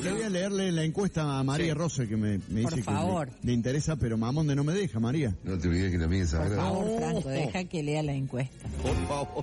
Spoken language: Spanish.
Le voy a leerle la encuesta a María Rose, que me dice favor. que le interesa, pero Mamonde no me deja, María. No te olvides que también es Por sagrado. favor, Franco, deja que lea la encuesta. Por favor.